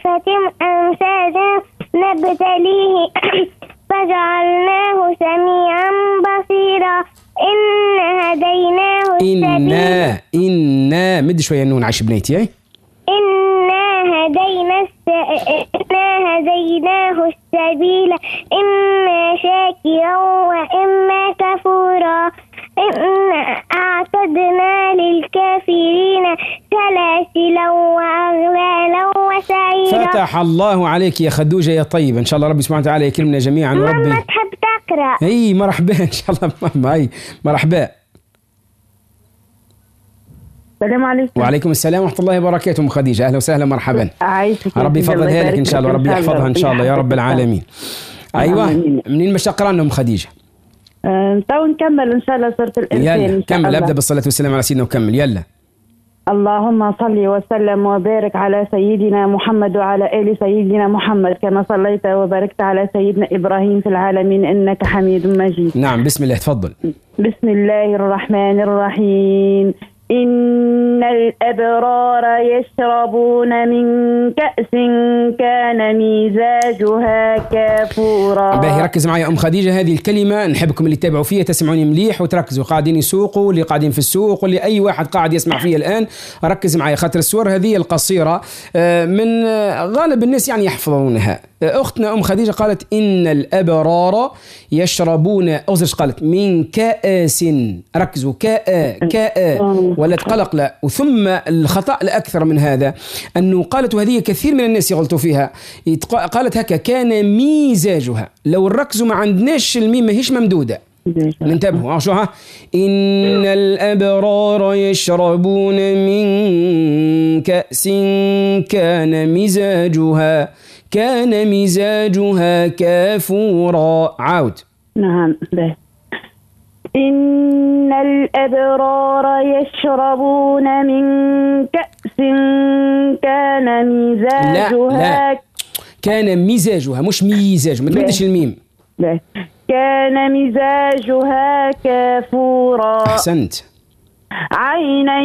نطفة أمشاج نبتليه فجعلناه سميعا بصيرا. إنا هديناه السبيل. إنا مد شوية النون عاش بنيتي. إنا هديناه السبيل إما شاكرا وإما كفورا. إنا أعتدنا للكافرين سلاسلا وأغلالا وسعيرا. فتح الله عليك يا خدوجة يا طيب. إن شاء الله ربي سبحانه وتعالى يكرمنا جميعا. ربي ما تحب تقرأ؟ أي مرحبا إن شاء الله ماما. أي مرحبا. السلام عليكم. وعليكم السلام ورحمة الله وبركاته. أم خديجة أهلا وسهلا مرحبا. عايشك ربي يفضلها لك إن شاء الله. ربي يحفظها إن شاء الله يا رب العالمين. أيوة منين مش تقرأنا أم خديجة؟ تو نكمل إن شاء الله سورة الإنسان. يلا كمل. أبدأ بالصلاة والسلام على سيدنا وكمل. يلا. اللهم صل وسلم وبارك على سيدنا محمد وعلى آل سيدنا محمد كما صليت وباركت على سيدنا إبراهيم في العالمين إنك حميد مجيد. نعم بسم الله تفضل. بسم الله الرحمن الرحيم. إن الأبرار يشربون من كأس كان مزاجها كافورا. باهي ركز معي أم خديجة. هذه الكلمة نحبكم اللي تتابعوا فيها تسمعوني مليح وتركزوا. قاعدين يسوقوا واللي قاعدين في السوق واللي أي واحد قاعد يسمع فيها الآن ركز معي خاطر السور هذه القصيرة من غالب الناس يعني يحفظونها. أختنا أم خديجة قالت إن الأبرار يشربون أوزرش قالت من كأس. ركزوا كاء ولا تقلق لا. وثم الخطأ الأكثر من هذا أنه قالت وهذه كثير من الناس يغلطوا فيها. قالت هكا كان ميزاجها. لو نركزوا ما عندناش الميم ماهيش ممدودة. ننتبهوا شو ها. إن الأبرار يشربون من كأس كان مزاجها كافورا. عاود. نعم. إن الأبرار يشربون من كأس كان مزاجها. لا كان مزاجها مش ميزاج. ما تمدش الميم. لا كان مزاجها كافورا. أحسنت. عينا